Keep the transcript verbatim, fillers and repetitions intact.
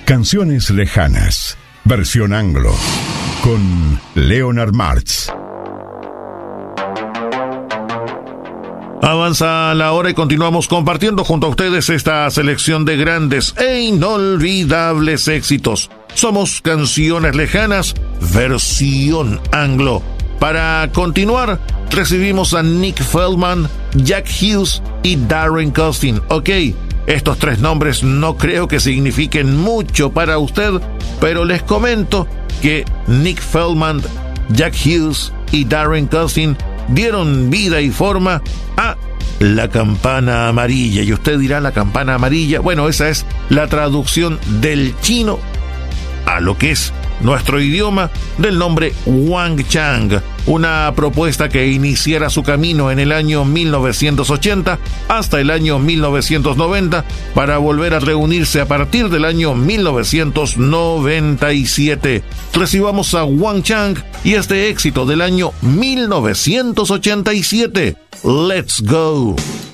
Canciones lejanas, versión anglo, con Leonard Martz. Avanza la hora y continuamos compartiendo junto a ustedes esta selección de grandes e inolvidables éxitos. Somos Canciones Lejanas, versión anglo. Para continuar, recibimos a Nick Feldman, Jack Hughes y Darren Costin. Ok, estos tres nombres no creo que signifiquen mucho para usted, pero les comento que Nick Feldman, Jack Hughes y Darren Costin dieron vida y forma a La Campana Amarilla. Y usted dirá, ¿la campana amarilla? Bueno, esa es la traducción del chino a lo que es nuestro idioma del nombre Wang Chang, una propuesta que iniciara su camino en el año mil novecientos ochenta hasta el año mil novecientos noventa para volver a reunirse a partir del año mil novecientos noventa y siete. Recibamos a Wang Chang y este éxito del año mil novecientos ochenta y siete, Let's Go.